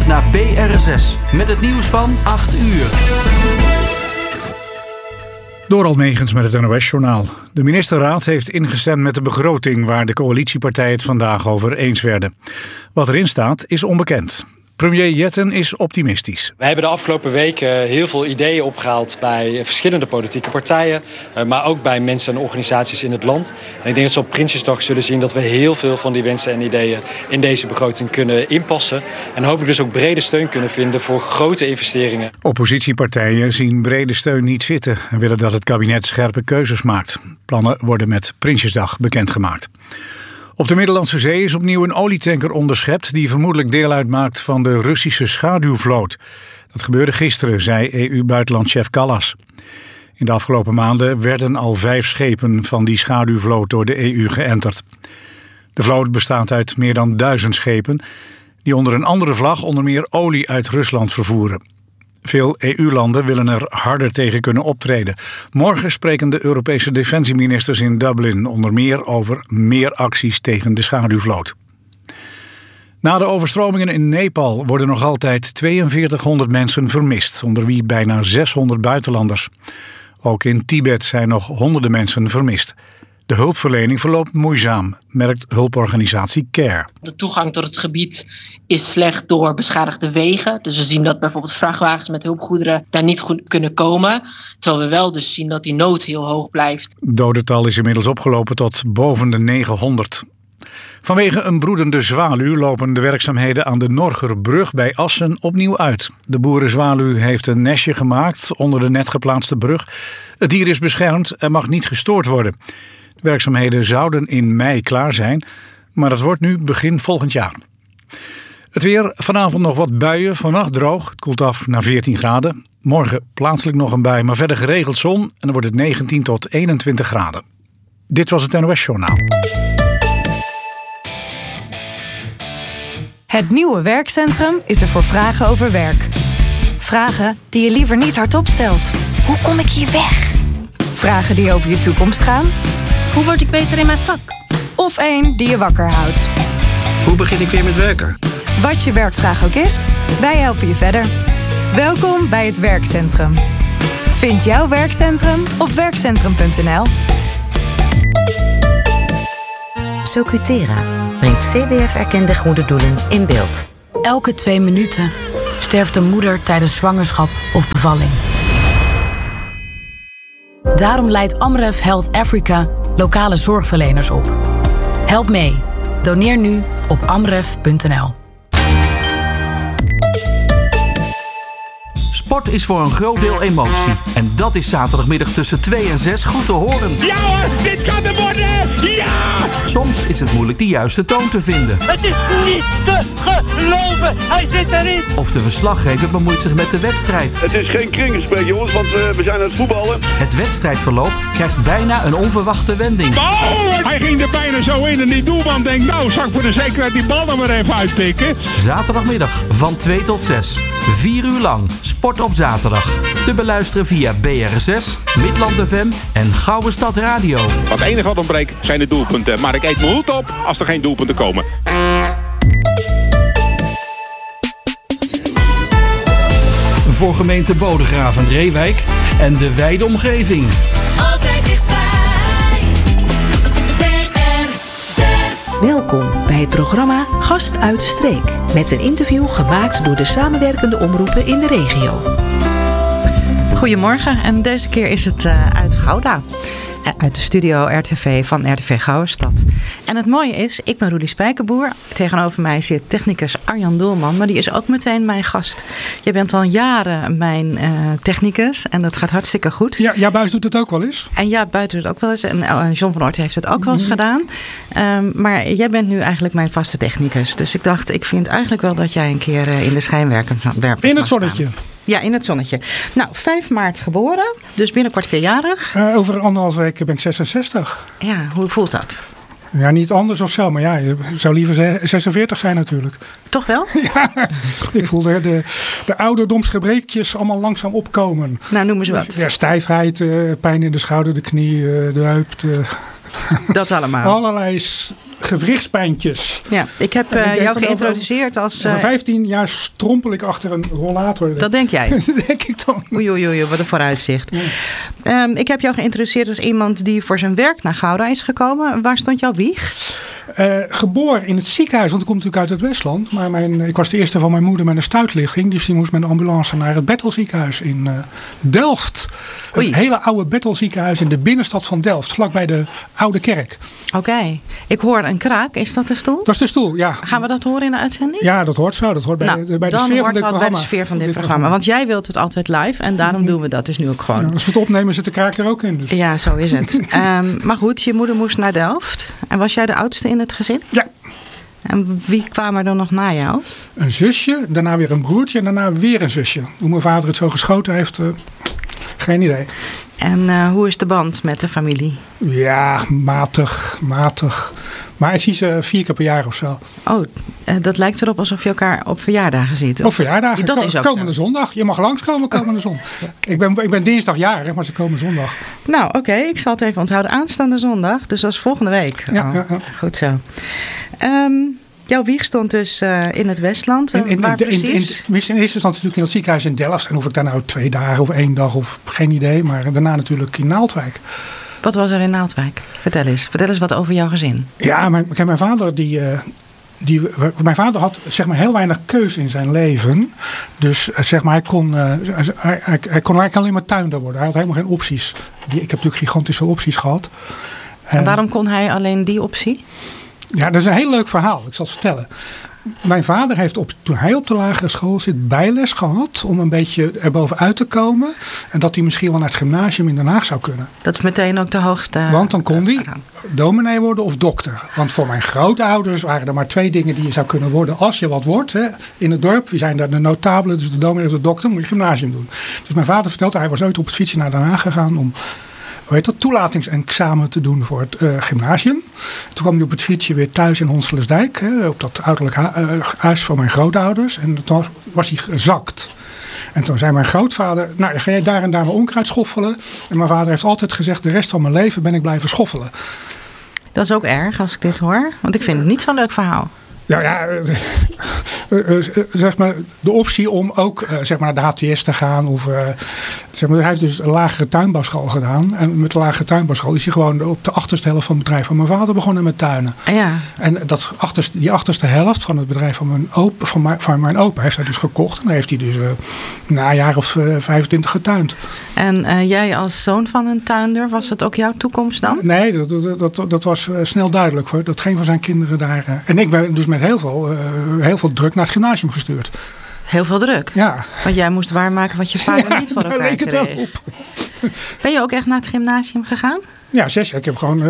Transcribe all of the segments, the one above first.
luistert naar BRSS met het nieuws van 8 uur. Doral Megens met het NOS-journaal. De ministerraad heeft ingestemd met de begroting waar de coalitiepartijen het vandaag over eens werden. Wat erin staat is onbekend. Premier Jetten is optimistisch. We hebben de afgelopen weken heel veel ideeën opgehaald bij verschillende politieke partijen, maar ook bij mensen en organisaties in het land. En ik denk dat ze op Prinsjesdag zullen zien dat we heel veel van die wensen en ideeën in deze begroting kunnen inpassen. En hopelijk dus ook brede steun kunnen vinden voor grote investeringen. Oppositiepartijen zien brede steun niet zitten en willen dat het kabinet scherpe keuzes maakt. Plannen worden met Prinsjesdag bekendgemaakt. Op de Middellandse Zee is opnieuw een olietanker onderschept die vermoedelijk deel uitmaakt van de Russische schaduwvloot. Dat gebeurde gisteren, zei EU-buitenlandchef Kallas. In de afgelopen maanden werden al 5 schepen van die schaduwvloot door de EU geënterd. De vloot bestaat uit meer dan 1000 schepen die onder een andere vlag onder meer olie uit Rusland vervoeren. Veel EU-landen willen er harder tegen kunnen optreden. Morgen spreken de Europese defensieministers in Dublin onder meer over meer acties tegen de schaduwvloot. Na de overstromingen in Nepal worden nog altijd 4200 mensen vermist, onder wie bijna 600 buitenlanders. Ook in Tibet zijn nog honderden mensen vermist. De hulpverlening verloopt moeizaam, merkt hulporganisatie CARE. De toegang tot het gebied is slecht door beschadigde wegen. Dus we zien dat bijvoorbeeld vrachtwagens met hulpgoederen daar niet goed kunnen komen. Terwijl we wel dus zien dat die nood heel hoog blijft. Het dodental is inmiddels opgelopen tot boven de 900. Vanwege een broedende zwaluw lopen de werkzaamheden aan de Norgerbrug bij Assen opnieuw uit. De boerenzwaluw heeft een nestje gemaakt onder de net geplaatste brug. Het dier is beschermd en mag niet gestoord worden. De werkzaamheden zouden in mei klaar zijn, maar dat wordt nu begin volgend jaar. Het weer, vanavond nog wat buien, vannacht droog. Het koelt af naar 14 graden. Morgen plaatselijk nog een bui, maar verder geregeld zon en dan wordt het 19 tot 21 graden. Dit was het NOS-journaal. Het nieuwe werkcentrum is er voor vragen over werk. Vragen die je liever niet hardop stelt. Hoe kom ik hier weg? Vragen die over je toekomst gaan. Hoe word ik beter in mijn vak? Of één die je wakker houdt. Hoe begin ik weer met werken? Wat je werkvraag ook is, wij helpen je verder. Welkom bij het werkcentrum. Vind jouw werkcentrum op werkcentrum.nl. Socutera brengt CBF-erkende goede doelen in beeld. Elke 2 minuten sterft een moeder tijdens zwangerschap of bevalling. Daarom leidt Amref Health Africa lokale zorgverleners op. Help mee. Doneer nu op amref.nl. Sport is voor een groot deel emotie. En dat is zaterdagmiddag tussen 2 en 6 goed te horen. Ja hoor, dit kan er worden! Ja! Soms is het moeilijk de juiste toon te vinden. Het is niet te geloven, hij zit erin! Of de verslaggever bemoeit zich met de wedstrijd. Het is geen kringgesprek jongens, want we zijn aan het voetballen. Het wedstrijdverloop krijgt bijna een onverwachte wending. Oh, hij ging er bijna zo in en die doelman denkt, nou, zal ik voor de zekerheid die bal dan maar even uitpikken. Zaterdagmiddag van 2 tot 6. 4 uur lang. Sport op zaterdag. Te beluisteren via BRSS, Midland FM en Gouden Stad Radio. Het enige wat ontbreekt zijn de doelpunten. Maar ik eet mijn hoed op als er geen doelpunten komen. Voor gemeente Bodegraven, Reewijk en de wijde omgeving. Altijd dichtbij. BRSS. Welkom bij het programma Gast uit de Streek. Met een interview gemaakt door de samenwerkende omroepen in de regio. Goedemorgen en deze keer is het uit Gouda. Uit de studio RTV van RTV Gouwenstad. En het mooie is, ik ben Rudy Spijkerboer. Tegenover mij zit technicus Arjan Doelman, maar die is ook meteen mijn gast. Jij bent al jaren mijn technicus en dat gaat hartstikke goed. Ja, Buis doet het ook wel eens. En ja, Buis doet het ook wel eens. En John van Oort heeft het ook wel eens gedaan. Maar jij bent nu eigenlijk mijn vaste technicus. Dus ik dacht, ik vind eigenlijk wel dat jij een keer in de schijnwerpers in het zonnetje. Ja, in het zonnetje. Nou, 5 maart geboren, dus binnenkort 4-jarig. Over 1,5 week ben ik 66. Ja, hoe voelt dat? Ja, niet anders of zo, maar ja, je zou liever 46 zijn natuurlijk. Toch wel? Ja, ik voel de ouderdomsgebreekjes allemaal langzaam opkomen. Nou, noem eens wat. Ja, stijfheid, pijn in de schouder, de knie, de heup. Dat allemaal. Allerlei gewrichtspijntjes. Ja, ik heb jou geïntroduceerd als... Over 15 jaar strompel ik achter een rollator. Dat denk jij? Dat denk ik dan. Oei, wat een vooruitzicht. Ja. Ik heb jou geïntroduceerd als iemand die voor zijn werk naar Gouda is gekomen. Waar stond jouw wieg? Geboren in het ziekenhuis, want ik kom natuurlijk uit het Westland. Maar ik was de eerste van mijn moeder met een stuitligging. Dus die moest met een ambulance naar het Bethel ziekenhuis in Delft. Het hele oude Bethel ziekenhuis in de binnenstad van Delft. Vlakbij de Oude Kerk. Oké. Ik hoor een kraak. Is dat de stoel? Dat is de stoel, ja. Gaan we dat horen in de uitzending? Ja, dat hoort zo. Dat hoort bij de sfeer van dit programma. Bij de sfeer van dit programma. Want jij wilt het altijd live. En daarom doen we dat dus nu ook gewoon. Ja, als we het opnemen zit de kraak er ook in. Dus. Ja, zo is het. Maar goed, je moeder moest naar Delft. En was jij de oudste in het gezin? Ja. En wie kwam er dan nog na jou? Een zusje, daarna weer een broertje en daarna weer een zusje. Hoe mijn vader het zo geschoten heeft, geen idee. En hoe is de band met de familie? Ja, matig. Maar ik zie ze 4 keer per jaar of zo. Oh, dat lijkt erop alsof je elkaar op verjaardagen ziet. Op verjaardagen. Dat is ook komende zo. Zondag. Je mag langskomen komende zondag. Ik ben dinsdag jarig, maar ze komen zondag. Nou, oké. Ik zal het even onthouden. Aanstaande zondag. Dus dat is volgende week. Ja. Goed zo. Jouw wieg stond dus in het Westland. Waar precies? In eerste instantie natuurlijk in het ziekenhuis in Delft. En of ik daar nou 2 dagen of 1 dag of geen idee. Maar daarna natuurlijk in Naaldwijk. Wat was er in Naaldwijk? Vertel eens wat over jouw gezin. Ja, mijn vader mijn vader had zeg maar heel weinig keus in zijn leven. Dus zeg maar, hij kon eigenlijk alleen maar tuinder worden. Hij had helemaal geen opties. Ik heb natuurlijk gigantisch veel opties gehad. En waarom kon hij alleen die optie? Ja, dat is een heel leuk verhaal. Ik zal het vertellen. Mijn vader heeft toen hij op de lagere school zit bijles gehad om een beetje erbovenuit te komen. En dat hij misschien wel naar het gymnasium in Den Haag zou kunnen. Dat is meteen ook de hoogste. Want dan kon hij dominee worden of dokter. Want voor mijn grootouders waren er maar 2 dingen die je zou kunnen worden als je wat wordt. Hè. In het dorp, wie zijn daar de notabelen, dus de dominee of de dokter, moet je gymnasium doen. Dus mijn vader vertelde, hij was ooit op het fietsje naar Den Haag gegaan om toelatingsexamen te doen voor het gymnasium. Toen kwam hij op het fietsje weer thuis in Honselensdijk. Op dat ouderlijk huis van mijn grootouders. En toen was hij gezakt. En toen zei mijn grootvader, nou ga jij daar en daar wel onkruid schoffelen. En mijn vader heeft altijd gezegd, de rest van mijn leven ben ik blijven schoffelen. Dat is ook erg als ik dit hoor. Want ik vind het niet zo'n leuk verhaal. Ja, zeg maar de optie om ook zeg maar naar de HTS te gaan. Of, zeg maar, hij heeft dus een lagere tuinbouwschool gedaan. En met de lagere tuinbouwschool is hij gewoon op de achterste helft van het bedrijf van mijn vader begonnen met tuinen. Ja. En die achterste helft van het bedrijf van mijn opa heeft hij dus gekocht. En dan heeft hij dus na een jaar of 25 getuind. En jij als zoon van een tuinder, was dat ook jouw toekomst dan? Nee, dat was snel duidelijk voor dat geen van zijn kinderen daar... en ik ben dus met heel veel druk naar het gymnasium gestuurd. Heel veel druk? Ja. Want jij moest waarmaken wat je vader niet voor elkaar kreeg. Ben je ook echt naar het gymnasium gegaan? Ja, 6 jaar. Ik heb gewoon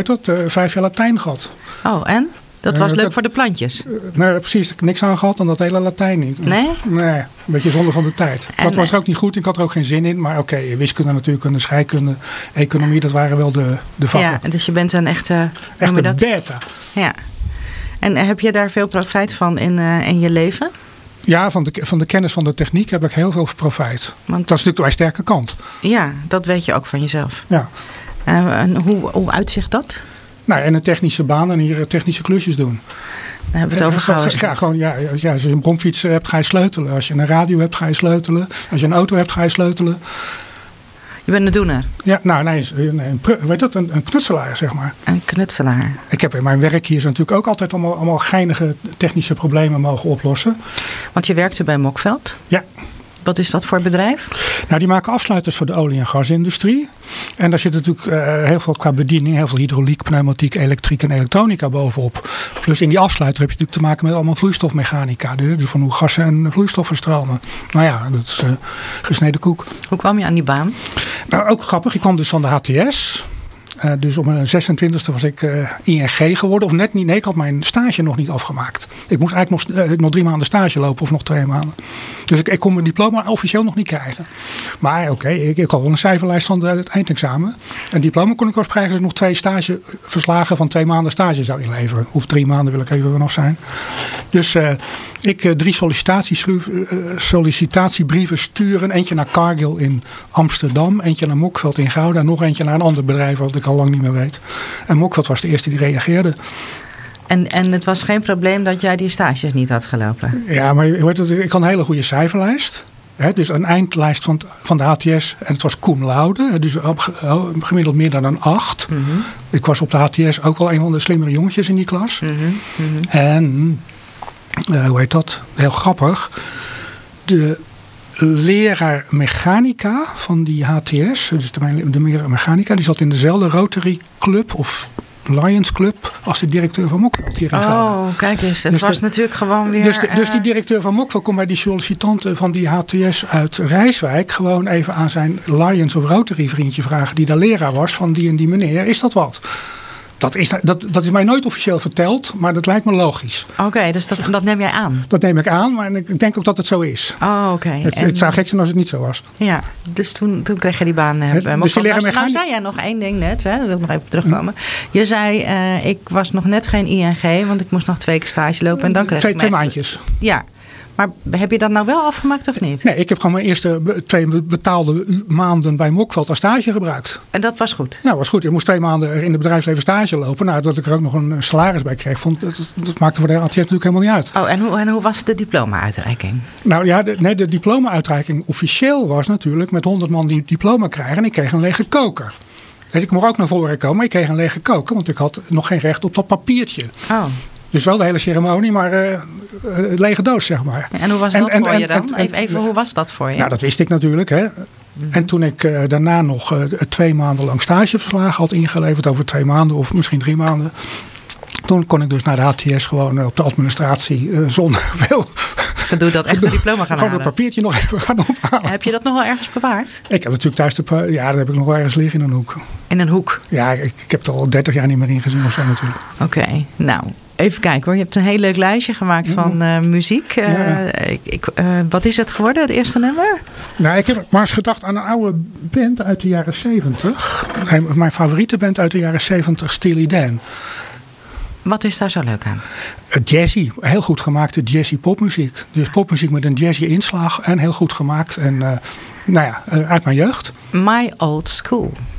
5 jaar Latijn gehad. Oh, en? Dat was leuk voor de plantjes? Nee, precies. Ik heb niks aan gehad en dat hele Latijn niet. Nee? Nee, een beetje zonde van de tijd. Dat was er ook niet goed. Ik had er ook geen zin in. Maar oké, wiskunde, natuurkunde, scheikunde, economie, dat waren wel de vakken. Ja, dus je bent een echte beta. Ja. En heb je daar veel profijt van in je leven? Ja, van de kennis van de techniek heb ik heel veel profijt. Want dat is natuurlijk mijn sterke kant. Ja, dat weet je ook van jezelf. Ja. En hoe uitzicht dat? Nou, in een technische baan en hier technische klusjes doen. Daar hebben we het over gehad. Ja, gewoon, als je een bromfiets hebt, ga je sleutelen. Als je een radio hebt, ga je sleutelen. Als je een auto hebt, ga je sleutelen. Je bent een doener? Ja, nou nee, een knutselaar, zeg maar. Een knutselaar. Ik heb in mijn werk hier natuurlijk ook altijd allemaal geinige technische problemen mogen oplossen. Want je werkte bij Mokveld? Ja. Wat is dat voor bedrijf? Nou, die maken afsluiters voor de olie- en gasindustrie. En daar zit natuurlijk heel veel qua bediening, heel veel hydrauliek, pneumatiek, elektriek en elektronica bovenop. Plus in die afsluiter heb je natuurlijk te maken met allemaal vloeistofmechanica. Dus van hoe gassen en vloeistoffen stromen. Nou ja, dat is gesneden koek. Hoe kwam je aan die baan? Nou, ook grappig. Ik kwam dus van de HTS. Dus op mijn 26e was ik ING geworden. Of net niet. Nee, ik had mijn stage nog niet afgemaakt. Ik moest eigenlijk nog 3 maanden stage lopen. Of nog 2 maanden. Dus ik kon mijn diploma officieel nog niet krijgen. Maar oké, ik had wel een cijferlijst van het eindexamen. En diploma kon ik pas krijgen als ik nog 2 stageverslagen van 2 maanden stage zou inleveren. Of 3 maanden wil ik even nog zijn. Dus ik 3 sollicitatiebrieven sturen. Eentje naar Cargill in Amsterdam. Eentje naar Mokveld in Gouda. En nog eentje naar een ander bedrijf wat ik al lang niet meer weet. En Mokveld was de eerste die reageerde. En het was geen probleem dat jij die stages niet had gelopen? Ja, maar je weet het, ik had een hele goede cijferlijst. Dus een eindlijst van de HTS. En het was cum laude. Dus gemiddeld meer dan een 8. Mm-hmm. Ik was op de HTS ook wel een van de slimmere jongetjes in die klas. Mm-hmm. Mm-hmm. En, hoe heet dat? Heel grappig. De leraar mechanica van die HTS. Dus de leraar mechanica. Die zat in dezelfde Rotary Club of Lions Club als de directeur van Mokveld hier in Gouda. Oh, kijk eens. Het was natuurlijk gewoon weer... Dus die directeur van Mokveld kon bij die sollicitanten van die HTS uit Rijswijk gewoon even aan zijn Lions of Rotary vriendje vragen die daar leraar was van die en die meneer. Is dat wat? Dat is mij nooit officieel verteld, maar dat lijkt me logisch. Oké, dus dat neem jij aan? Dat neem ik aan, maar ik denk ook dat het zo is. Oh, oké. Het zou gek zijn als het niet zo was. Ja, dus toen kreeg je die baan. Nou zei jij nog één ding net, hè? Daar wil ik nog even terugkomen. Je zei, ik was nog net geen ING, want ik moest nog 2 keer stage lopen. En dan kreeg ik 2 maandjes. Ja. Maar heb je dat nou wel afgemaakt of niet? Nee, ik heb gewoon mijn eerste 2 betaalde maanden bij Mokveld als stage gebruikt. En dat was goed? Ja, dat was goed. Ik moest 2 maanden in het bedrijfsleven stage lopen. Nou, dat ik er ook nog een salaris bij kreeg, dat maakte voor de HTS natuurlijk helemaal niet uit. Oh, en hoe was de diploma-uitreiking? Nou ja, de diploma-uitreiking officieel was natuurlijk met 100 man die diploma krijgen. En ik kreeg een lege koker. Dus ik mocht ook naar voren komen, maar ik kreeg een lege koker. Want ik had nog geen recht op dat papiertje. Oh. Dus wel de hele ceremonie, maar lege doos, zeg maar. En hoe was dat voor je dan? Even, hoe was dat voor je? Nou, dat wist ik natuurlijk. Hè. Mm-hmm. En toen ik daarna nog 2 maanden lang stageverslagen had ingeleverd, over 2 maanden of misschien 3 maanden. Toen kon ik dus naar de HTS gewoon op de administratie zonder veel... Doe dat echt een diploma gaan halen. Gewoon een papiertje nog even gaan ophalen. Heb je dat nog wel ergens bewaard? Ik heb natuurlijk thuis, dat heb ik nog wel ergens liggen in een hoek. In een hoek? Ja, ik heb er al 30 jaar niet meer ingezien of zo natuurlijk. Oké, nou... Even kijken hoor, je hebt een heel leuk lijstje gemaakt van muziek. Wat is het geworden, het eerste nummer? Nou, ik heb maar eens gedacht aan een oude band uit de jaren 70. Mijn favoriete band uit de jaren 70, Steely Dan. Wat is daar zo leuk aan? Jazzy, heel goed gemaakte jazzy popmuziek. Dus popmuziek met een jazzy inslag en heel goed gemaakt. En uit mijn jeugd. My Old School.